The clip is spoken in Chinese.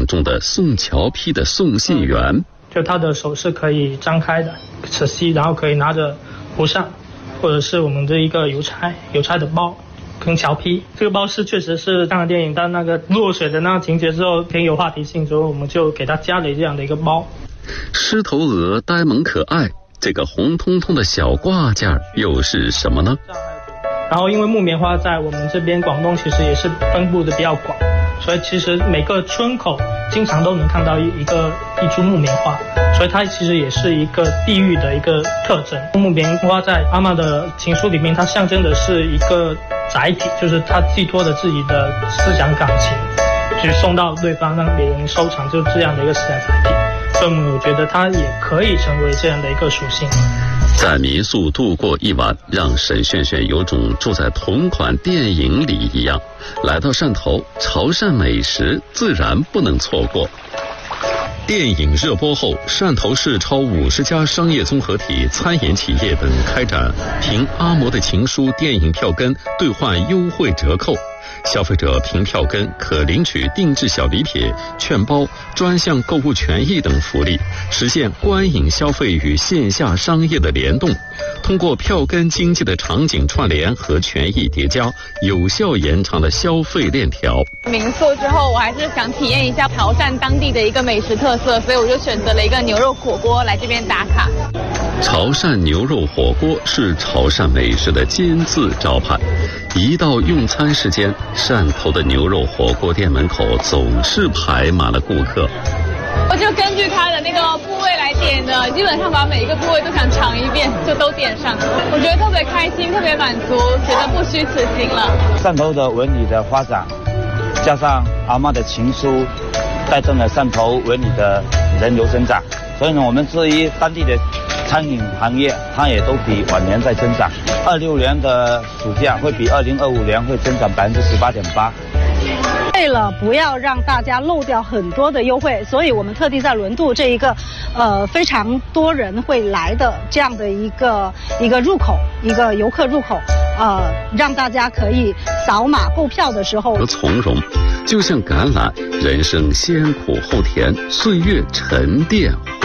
重的送荞坯的送信员。 就他的手是可以张开的，扯细，然后可以拿着蒲扇，或者是我们的一个邮差的包跟荞坯。这个包是确实是看了电影，但那个落水的那个情节之后挺有话题性，所以我们就给他加了这样的一个包。 狮头鹅呆萌可爱，这个红彤彤的小挂件又是什么呢？ 然后因为木棉花在我们这边广东其实也是分布的比较广，所以其实每个村口经常都能看到一株木棉花，所以它其实也是一个地域的一个特征。木棉花在阿嬷的情书里面，它象征的是一个载体，就是它寄托着自己的思想感情去送到对方，让别人收藏，就这样的一个思想载体。所以我觉得它也可以成为这样的一个属性。 在民宿度过一晚，让沈炫炫有种住在同款电影里一样。来到汕头，潮汕美食自然不能错过。电影热播后，汕头市超50家商业综合体、餐饮企业等开展凭阿嬷的情书电影票根兑换优惠折扣。消费者凭票根可领取定制小礼品、券包、专项购物权益等福利，实现观影消费与线下商业的联动。通过票根经济的场景串联和权益叠加，有效延长了消费链条。 民宿之后，我还是想体验一下潮汕当地的一个美食特色，所以我就选择了一个牛肉火锅来这边打卡。 潮汕牛肉火锅是潮汕美食的金字招牌，一到用餐时间，汕头的牛肉火锅店门口总是排满了顾客。 我就根据它的那个部位来点的，基本上把每一个部位都想尝一遍，就都点上了。我觉得特别开心，特别满足，觉得不虚此行了。 汕头的文旅的发展，加上阿嬷的情书，带动了汕头文旅的人流增长。所以呢，我们至于当地的餐饮行业，它也都比往年在增长。26年的暑假会比2025年会增长18.8%。 为了不要让大家漏掉很多的优惠，所以我们特地在轮渡这一个非常多人会来的这样的一个入口，一个游客入口，让大家可以扫码购票的时候和从容，就像橄榄，人生先苦后甜，岁月沉淀